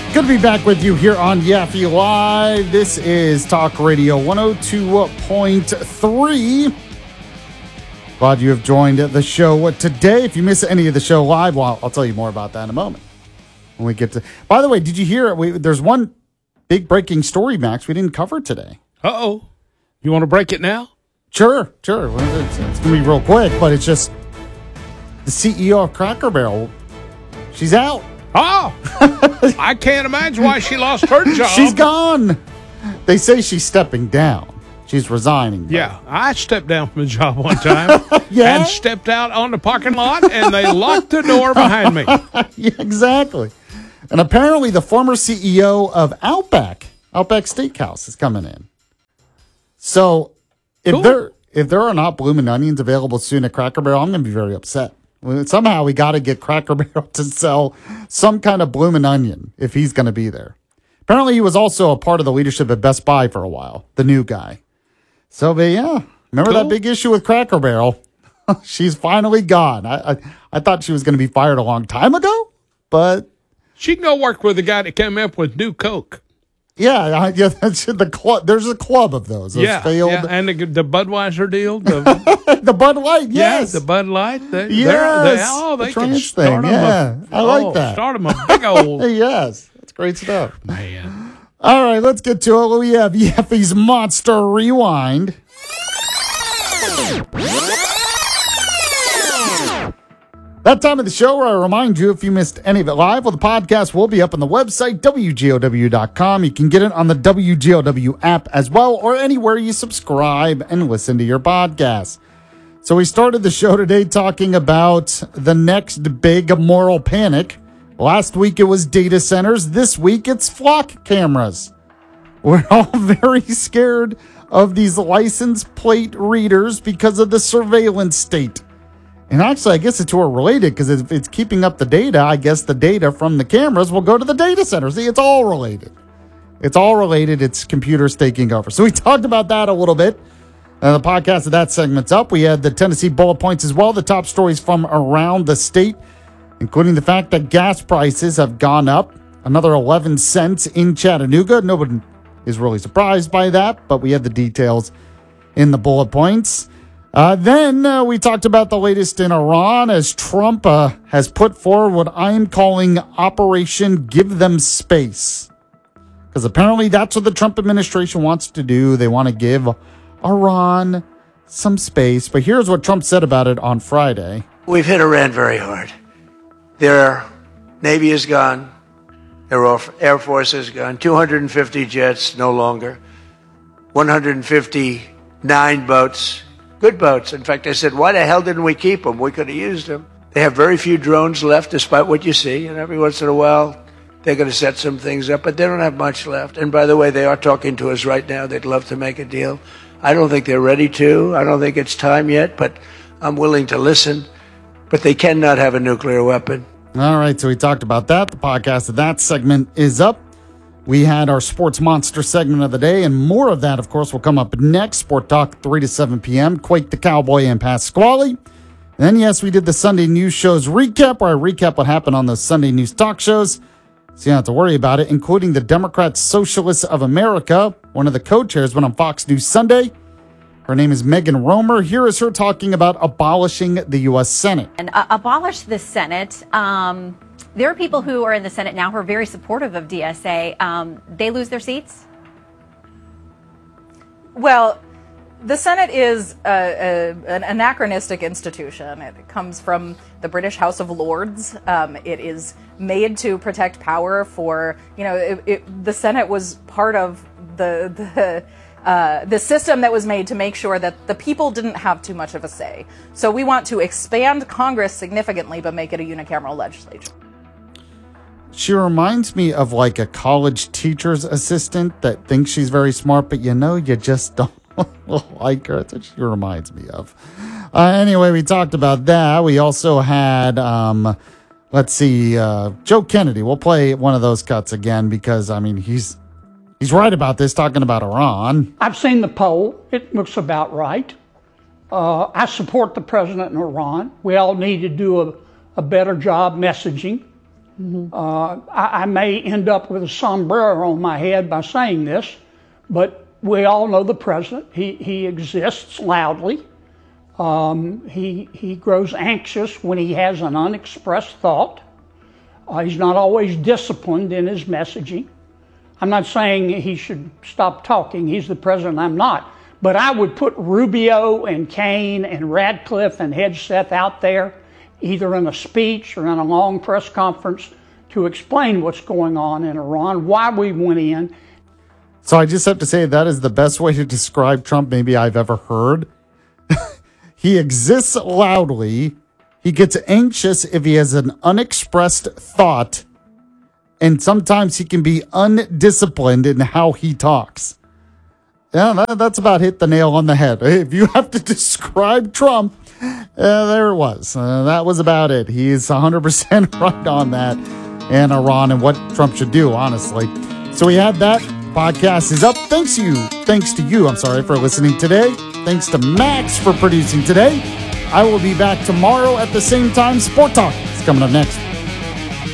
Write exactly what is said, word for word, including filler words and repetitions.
Good to be back with you here on Yaffe Live. This is Talk Radio one oh two point three. Glad you have joined the show today. If you miss any of the show live, well, I'll tell you more about that in a moment. When we get to. By the way, did you hear? We, there's one big breaking story, Max, we didn't cover today. Uh oh. You want to break it now? Sure, sure. It's, it's going to be real quick, but it's just the C E O of Cracker Barrel. She's out. Oh, I can't imagine why she lost her job. She's gone. They say she's stepping down. She's resigning. Though. Yeah, I stepped down from a job one time yeah? and stepped out on the parking lot, and they locked the door behind me. Yeah, exactly. And apparently the former C E O of Outback, Outback Steakhouse, is coming in. So if Cool. there if there are not Bloomin' Onions available soon at Cracker Barrel, I'm going to be very upset. Somehow we got to get Cracker Barrel to sell some kind of Bloomin' Onion if he's going to be there. Apparently he was also a part of the leadership at Best Buy for a while, the new guy. So, but yeah, remember Cool. that big issue with Cracker Barrel? She's finally gone. I, I I thought she was going to be fired a long time ago, but She can go work with the guy that came up with New Coke. yeah, I, yeah, that's the club. There's a club of those. those Yeah, failed. yeah, and the, the Budweiser deal. The, the Bud Light, yes, yeah, the Bud Light. They, yes, they're, they, oh, they the can trans start thing. them Yeah, a, I like oh, that. Start them a big old yes, that's great stuff. man. All right, let's get to it. We have Yaffe's Monster Rewind. That time of the show where I remind you, if you missed any of it live, well, the podcast will be up on the website, W G O W dot com. You can get it on the W G O W app as well, or anywhere you subscribe and listen to your podcast. So we started the show today talking about the next big moral panic. Last week it was data centers. This week it's flock cameras. We're all very scared of these license plate readers because of the surveillance state. And actually, I guess the two are related because if it's keeping up the data, I guess the data from the cameras will go to the data center. See, it's all related. It's all related. It's computers taking over. So we talked about that a little bit. Uh, the podcast of that segment's up. We had the Tennessee bullet points as well, the top stories from around the state, including the fact that gas prices have gone up another eleven cents in Chattanooga. Nobody is really surprised by that, but we had the details in the bullet points. Uh, then uh, we talked about the latest in Iran as Trump uh, has put forward what I'm calling Operation Give Them Space. Because apparently that's what the Trump administration wants to do. They want to give Iran some space. But here's what Trump said about it on Friday. We've hit Iran very hard. Their Navy is gone. Their Air Force is gone. two hundred fifty jets, no longer. one hundred fifty-nine boats. Good boats. In fact, I said, why the hell didn't we keep them? We could have used them. They have very few drones left, despite what you see. And every once in a while, they're going to set some things up, but they don't have much left. And by the way, they are talking to us right now. They'd love to make a deal. I don't think they're ready to. I don't think it's time yet, but I'm willing to listen. But they cannot have a nuclear weapon. All right, so we talked about that. The podcast of that segment is up. We had our Sports Monster segment of the day, and more of that, of course, will come up next. Sport Talk, three to seven p.m. Quake the Cowboy and Pasquale. And then, yes, we did the Sunday News Shows recap, where I recap what happened on those Sunday News talk shows. So you don't have to worry about it, including the Democrat Socialists of America. One of the co-chairs went on Fox News Sunday. Her name is Megan Romer. Here is her talking about abolishing the U S Senate. And uh, abolish the Senate. Um, there are people who are in the Senate now who are very supportive of D S A. Um, they lose their seats? Well, the Senate is a, a, an anachronistic institution. It comes from the British House of Lords. Um, it is made to protect power for, you know, it, it, the Senate was part of the, the Uh, the system that was made to make sure that the people didn't have too much of a say. So we want to expand Congress significantly, but make it a unicameral legislature. She reminds me of like a college teacher's assistant that thinks she's very smart, but you know, you just don't like her. That's what she reminds me of. Uh, anyway, we talked about that. We also had, um, let's see, uh, Joe Kennedy. We'll play one of those cuts again because, I mean, he's He's right about this, talking about Iran. I've seen the poll. It looks about right. Uh, I support the president in Iran. We all need to do a, a better job messaging. Uh, I, I may end up with a sombrero on my head by saying this, but we all know the president. He, he exists loudly. Um, he, he grows anxious when he has an unexpressed thought. Uh, he's not always disciplined in his messaging. I'm not saying he should stop talking. He's the president. I'm not. But I would put Rubio and Kaine and Radcliffe and Hegseth out there, either in a speech or in a long press conference, to explain what's going on in Iran, why we went in. So I just have to say that is the best way to describe Trump maybe I've ever heard. He exists loudly. He gets anxious if he has an unexpressed thought. And sometimes he can be undisciplined in how he talks. Yeah, that, that's about hit the nail on the head. If you have to describe Trump, uh, there it was. Uh, that was about it. He's one hundred percent right on that. And Iran and what Trump should do, honestly. So we had that. Podcast is up. Thanks to you. Thanks to you, I'm sorry, for listening today. Thanks to Max for producing today. I will be back tomorrow at the same time. Sport Talk is coming up next.